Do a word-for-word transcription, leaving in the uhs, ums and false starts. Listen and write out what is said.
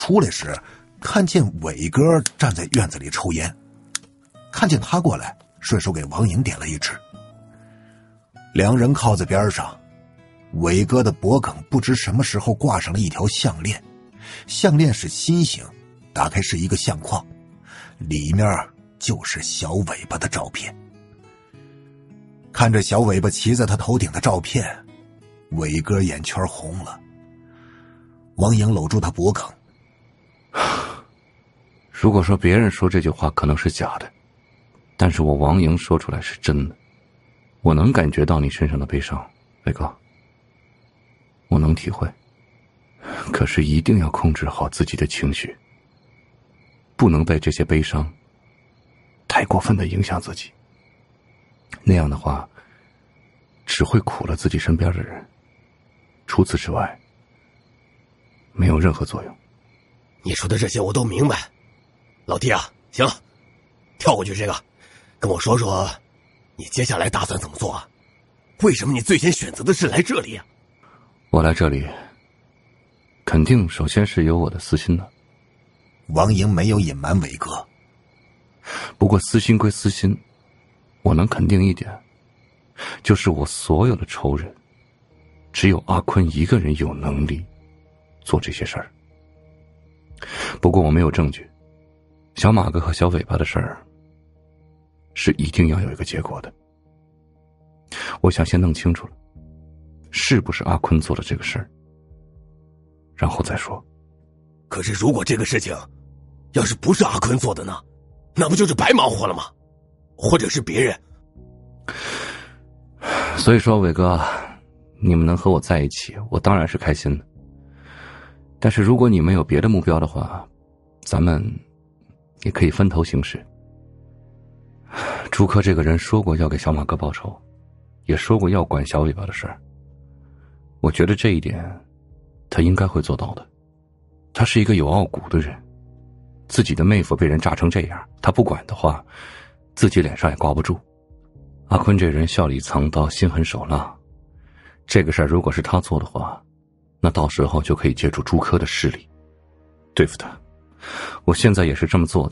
出来时看见伟哥站在院子里抽烟，看见他过来，顺手给王莹点了一支。两人靠在边上，伟哥的脖梗不知什么时候挂上了一条项链，项链是心形，打开是一个相框，里面就是小尾巴的照片。看着小尾巴骑在他头顶的照片，伟哥眼圈红了。王莹搂住他脖梗， 如果说别人说这句话可能是假的，但是我王莹说出来是真的。我能感觉到你身上的悲伤，伟哥，我能体会，可是一定要控制好自己的情绪，不能被这些悲伤太过分的影响自己，那样的话只会苦了自己身边的人，除此之外没有任何作用。 你说的这些我都明白，老弟啊，行了，跳过去这个，跟我说说你接下来打算怎么做啊？为什么你最先选择的是来这里啊？ 我来这里肯定首先是有我的私心的。 王莹没有隐瞒伟哥， 不过私心归私心，我能肯定一点，就是我所有的仇人只有阿坤一个人有能力做这些事儿。不过我没有证据，小马哥和小尾巴的事儿是一定要有一个结果的。我想先弄清楚了是不是阿坤做了这个事儿，然后再说。 可是如果这个事情要是不是阿坤做的呢，那不就是白忙活了吗？或者是别人。 所以说伟哥，你们能和我在一起，我当然是开心的。但是如果你们有别的目标的话，咱们也可以分头行事。朱科这个人说过要给小马哥报仇，也说过要管小尾巴的事儿。我觉得这一点他应该会做到的。他是一个有傲骨的人，自己的妹夫被人炸成这样，他不管的话，自己脸上也挂不住。阿坤这人笑里藏刀，心狠手辣，这个事儿如果是他做的话，那到时候就可以借助朱科的势力对付他。我现在也是这么做的，